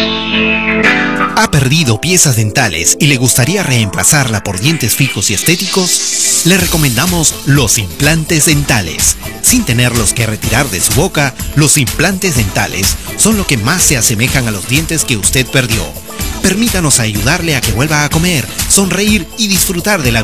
¿Ha perdido piezas dentales y le gustaría reemplazarla por dientes fijos y estéticos? Le recomendamos los implantes dentales. Sin tenerlos que retirar de su boca, los implantes dentales son lo que más se asemejan a los dientes que usted perdió. Permítanos ayudarle a que vuelva a comer, sonreír y disfrutar de la vida.